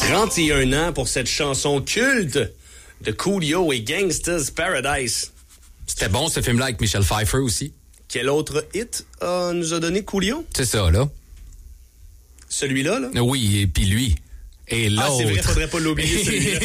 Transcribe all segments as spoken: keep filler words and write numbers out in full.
trente et un ans pour cette chanson culte de Coolio et Gangsta's Paradise. C'était bon ce film-là avec Michelle Pfeiffer aussi. Quel autre hit euh, nous a donné Coolio? C'est ça, là. Celui-là, là? Oui, et puis lui. Et l'autre. Ah, c'est vrai, faudrait pas l'oublier, celui-là.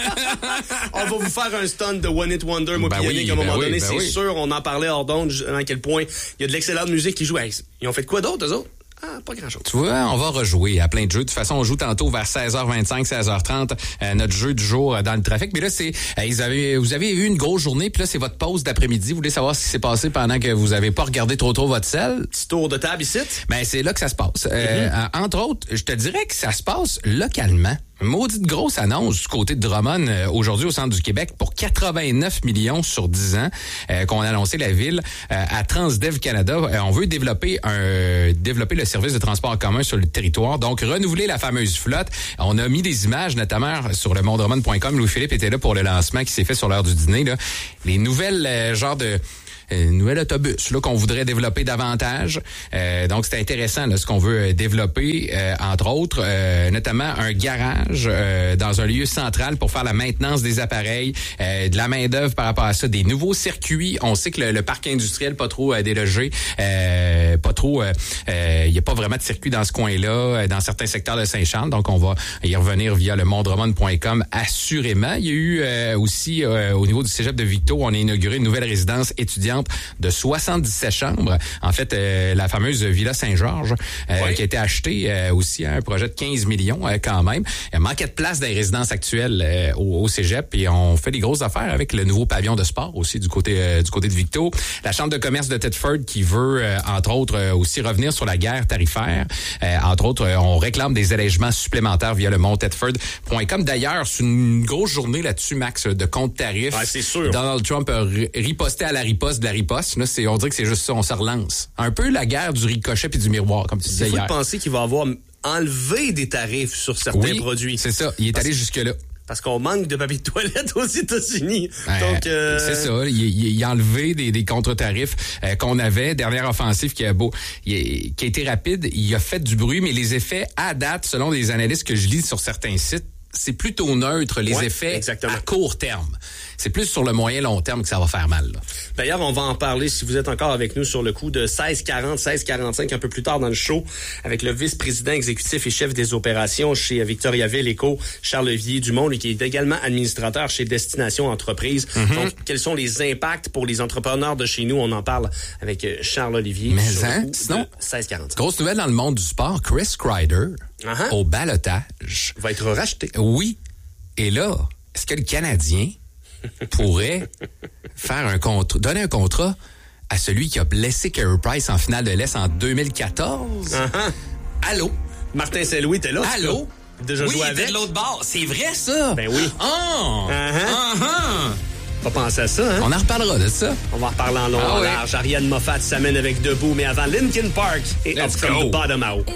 On va vous faire un stunt de One Hit Wonder, moi, ben puis Yannick, oui, à un moment ben donné, oui, ben c'est oui. sûr. On en parlait hors d'onde, à quel point il y a de l'excellente musique qui joue. Hey, ils ont fait quoi d'autre, eux autres? Ah, pas grand-chose. Tu vois, on va rejouer à plein de jeux. De toute façon, on joue tantôt vers seize heures vingt-cinq, seize heures trente, euh, notre jeu du jour euh, dans le trafic. Mais là, c'est, euh, vous avez, vous avez eu une grosse journée, puis là, c'est votre pause d'après-midi. Vous voulez savoir ce qui s'est passé pendant que vous avez pas regardé trop trop votre selle? Petit tour de table ici? Ben, c'est là que ça se passe. Euh, Mm-hmm. Entre autres, je te dirais que ça se passe localement. Maudite grosse annonce du côté de Drummond euh, aujourd'hui au centre du Québec pour quatre-vingt-neuf millions sur dix ans euh, qu'on a annoncé la ville euh, à Transdev Canada. Euh, on veut développer un développer le service de transport en commun sur le territoire, donc renouveler la fameuse flotte. On a mis des images notamment sur le mondrummond point com. Louis-Philippe était là pour le lancement qui s'est fait sur l'heure du dîner. Là. Les nouvelles euh, genres de un nouvel autobus là qu'on voudrait développer davantage. Euh, donc, c'est intéressant là, ce qu'on veut développer, euh, entre autres, euh, notamment un garage euh, dans un lieu central pour faire la maintenance des appareils, euh, de la main-d'œuvre par rapport à ça, des nouveaux circuits. On sait que le, le parc industriel pas trop euh, délogé, euh, pas trop, il euh, y a pas vraiment de circuit dans ce coin-là, euh, dans certains secteurs de Saint-Charles. Donc, on va y revenir via le mondrummond point com assurément. Il y a eu euh, aussi, euh, au niveau du cégep de Victo, on a inauguré une nouvelle résidence étudiante de soixante-dix-sept chambres. En fait, euh, la fameuse Villa Saint-Georges, euh, ouais. qui a été achetée euh, aussi à un projet de quinze millions euh, quand même. Il manquait de place dans les résidences actuelles euh, au, au cégep et on fait des grosses affaires avec le nouveau pavillon de sport aussi du côté euh, du côté de Victo. La Chambre de commerce de Thetford qui veut, euh, entre autres, euh, aussi revenir sur la guerre tarifaire. Euh, entre autres, euh, on réclame des allègements supplémentaires via le mont thetford point com. D'ailleurs, c'est une grosse journée là-dessus, Max, de compte tarifs. Ouais, c'est sûr. Donald Trump a riposté à la riposte de la riposte. Là, c'est, on dirait que c'est juste ça, on se relance. Un peu la guerre du ricochet puis du miroir, comme tu disais hier. Il faut hier. penser qu'il va avoir enlevé des tarifs sur certains oui, produits. C'est ça, il est Parce... allé jusque-là. Parce qu'on manque de papier de toilette aux États-Unis. Ben, Donc, euh... c'est ça. Il, il, il a enlevé des, des contre-tarifs euh, qu'on avait. Dernière offensive qui a beau, il, qui a été rapide. Il a fait du bruit, mais les effets à date, selon les analystes que je lis sur certains sites, c'est plutôt neutre, les ouais, effets exactement. à court terme. C'est plus sur le moyen long terme que ça va faire mal. Là. D'ailleurs, on va en parler si vous êtes encore avec nous sur le coup de seize quarante, seize quarante-cinq un peu plus tard dans le show avec le vice-président exécutif et chef des opérations chez Victoriaville Éco, Charles-Olivier Dumont, lui qui est également administrateur chez Destination Entreprise. Mm-hmm. Donc, quels sont les impacts pour les entrepreneurs de chez nous? On en parle avec Charles-Olivier. Mais sur hein, le coup sinon, seize quarante-cinq. Grosse nouvelle dans le monde du sport, Chris Kreider uh-huh. au ballottage. Va être racheté. Oui. Et là, est-ce que le Canadien pourrait faire un contrat, donner un contrat à celui qui a blessé Carey Price en finale de l'Est en deux mille quatorze? Uh-huh. Allô? Martin Saint-Louis était là. Allô? Déjà oui, joué il avec. était de l'autre bord. C'est vrai, ça? Ben oui. Oh! Uh-huh. Uh-huh. Pas penser à ça, hein? On en reparlera de ça. On va en reparler en long, ah en oui. large. Ariane Moffat s'amène avec Debout, mais avant Linkin Park et Let's Up From go. The Bottom Out.